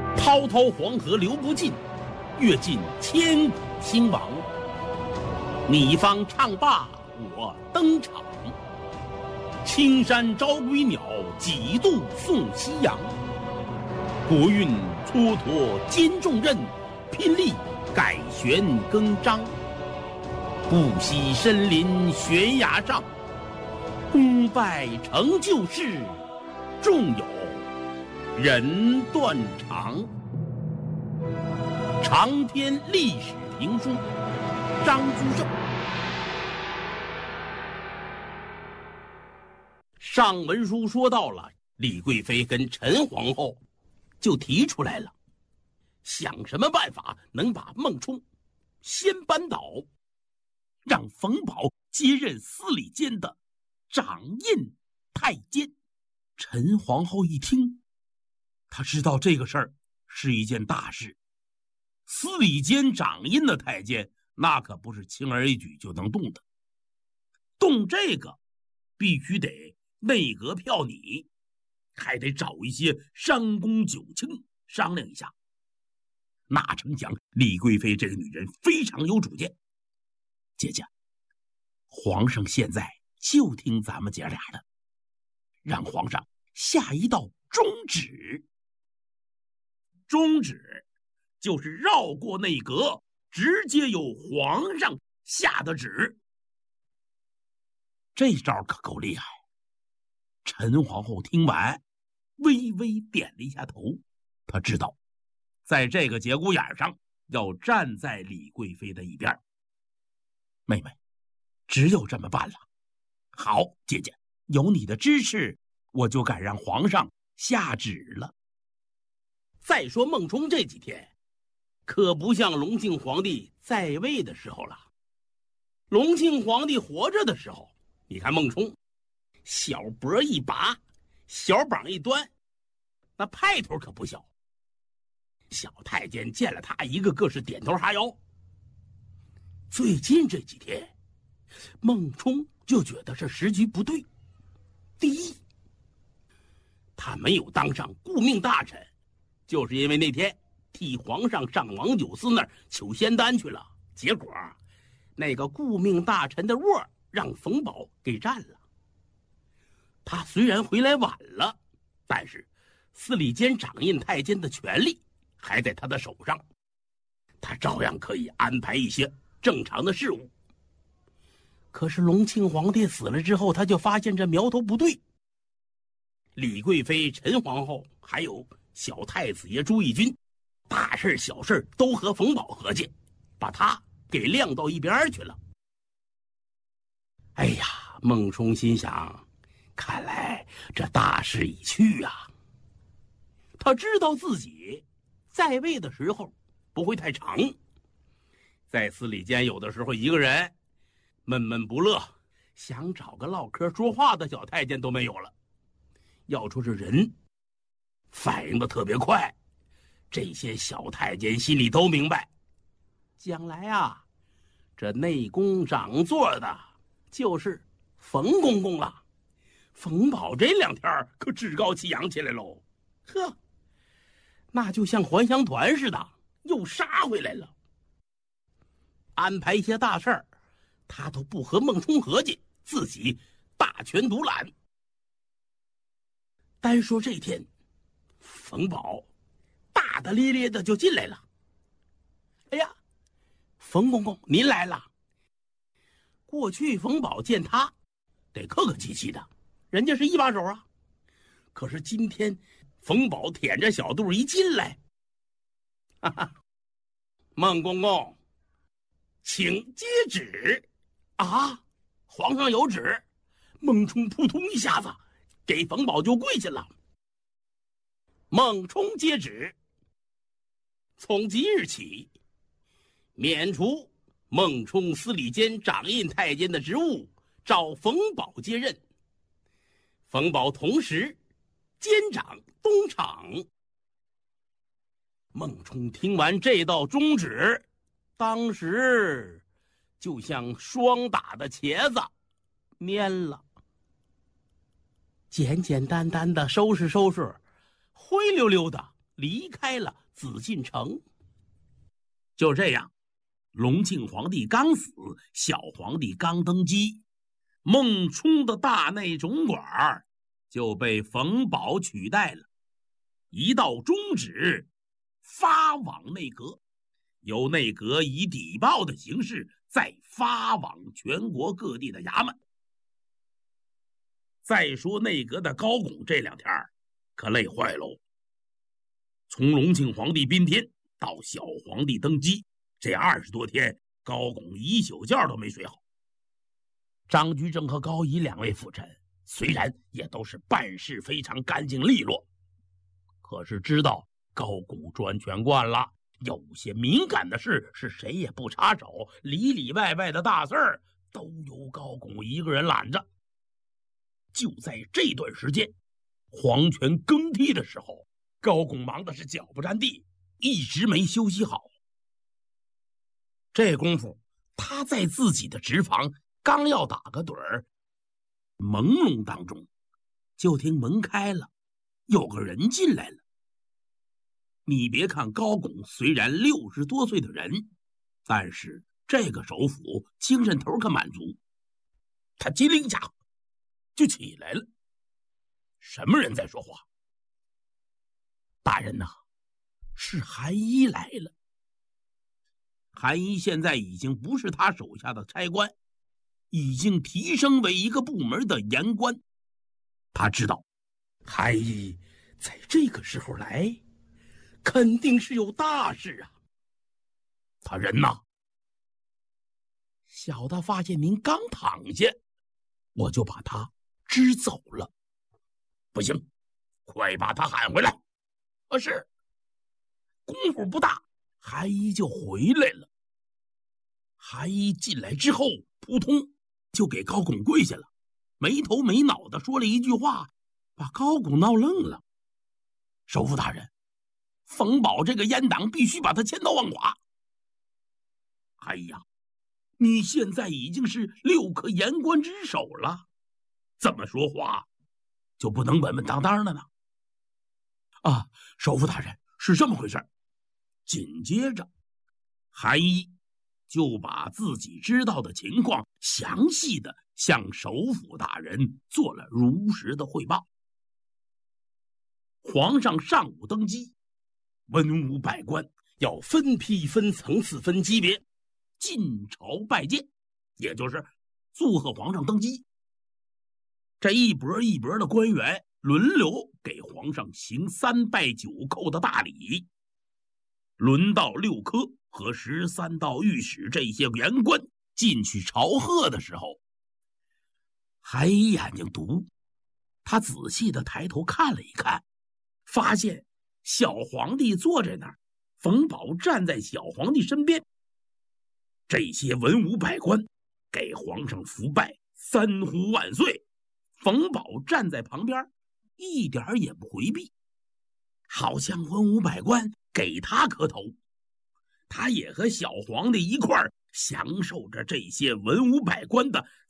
滔滔黄河流不尽，阅尽千古兴亡。你方唱罢我登场，青山招归鸟，几度送夕阳。国运蹉跎兼重任，拼力改弦更张。不惜身临悬崖上，功败成就事，纵有人断肠。长篇历史评书，张居正。上文书说到了李贵妃跟陈皇后就提出来了，想什么办法能把孟冲先扳倒，让冯保接任司礼监的掌印太监。陈皇后一听，她知道这个事儿是一件大事，司礼监掌印的太监那可不是轻而易举就能动的，动这个必须得内阁票拟，还得找一些商公九卿商量一下。哪成想李贵妃这个女人非常有主见，姐姐，皇上现在就听咱们姐俩的，让皇上下一道中旨。中旨就是绕过内阁，直接由皇上下的旨。这招可够厉害。陈皇后听完微微点了一下头，她知道在这个节骨眼上要站在李贵妃的一边。妹妹，只有这么办了。好，姐姐，有你的支持，我就敢让皇上下旨了。再说孟冲这几天可不像隆庆皇帝在位的时候了。隆庆皇帝活着的时候，你看孟冲小脖一拔，小膀一端，那派头可不小。小太监见了他，一个个是点头哈腰。最近这几天，孟冲就觉得这时局不对。第一，他没有当上顾命大臣，就是因为那天替皇上上王九思那儿求仙丹去了，结果那个顾命大臣的窝让冯保给占了。他虽然回来晚了，但是司礼监掌印太监的权力还在他的手上，他照样可以安排一些正常的事务。可是隆庆皇帝死了之后，他就发现这苗头不对。李贵妃、陈皇后还有小太子爷朱翊钧，大事小事都和冯保合计，把他给晾到一边去了。哎呀，孟冲心想，看来这大势已去啊。他知道自己在位的时候不会太长，在司礼监有的时候一个人闷闷不乐，想找个唠嗑说话的小太监都没有了。要说这人反应的特别快，这些小太监心里都明白，将来啊，这内宫掌座的就是冯公公了。冯保这两天可趾高气扬起来喽，呵，那就像还乡团似的，又杀回来了。安排一些大事儿，他都不和孟冲合计，自己大权独揽。单说这天，冯保大大咧咧的就进来了。哎呀，冯公公您来了。过去冯保见他得客客气气的，人家是一把手啊。可是今天冯保腆着小肚一进来，哈哈，孟公公请接旨。啊，皇上有旨。孟冲扑通一下子给冯保就跪下了。孟冲接旨，从即日起免除孟冲司礼监掌印太监的职务，召冯保接任。冯保同时监掌东厂。孟冲听完这道中旨，当时就像霜打的茄子，蔫了。简简单单的收拾收拾，灰溜溜的离开了紫禁城。就这样，隆庆皇帝刚死，小皇帝刚登基，孟冲的大内总管就被冯保取代了。一道中旨，发往内阁，由内阁以邸报的形式再发往全国各地的衙门。再说内阁的高拱这2天可累坏喽。从隆庆皇帝宾天到小皇帝登基，这20多天，高拱一宿觉都没睡好。张居正和高仪2位辅臣虽然也都是办事非常干净利落，可是知道高拱专权惯了，有些敏感的事是谁也不插手，里里外外的大事儿都由高拱一个人揽着。就在这段时间，皇权更替的时候，高拱忙的是脚不沾地，一直没休息好。这功夫，他在自己的职房刚要打个盹儿，朦胧当中，就听门开了，有个人进来了。你别看高拱虽然60多岁的人，但是这个首辅精神头可满足。他机灵一下就起来了。什么人在说话？大人呐，是韩一来了。韩一现在已经不是他手下的差官，已经提升为一个部门的言官。他知道韩一在这个时候来，肯定是有大事啊。他人呢？小的发现您刚躺下，我就把他支走了。不行，快把他喊回来。是。功夫不大，韩一就回来了。韩一进来之后，扑通就给高拱跪下了，没头没脑的说了一句话，把高拱闹愣了。首辅大人，冯保这个阉党必须把他千刀万剐。哎呀，你现在已经是6颗言官之首了，怎么说话就不能稳稳当当的呢？首辅大人，是这么回事。紧接着，韩一就把自己知道的情况详细的向首辅大人做了如实的汇报。皇上上午登基，文武百官要分批分层次分级别进朝拜见，也就是祝贺皇上登基。这一波一波的官员轮流给皇上行3拜9叩的大礼。轮到6科和13道御史这些言官进去朝贺的时候，韩一眼睛毒，他仔细的抬头看了一看，发现小皇帝坐在那儿，冯保站在小皇帝身边。这些文武百官给皇上伏拜3呼万岁，冯保站在旁边一点也不回避，好像文武百官给他磕头，他也和小皇帝一块儿享受着这些文武百官的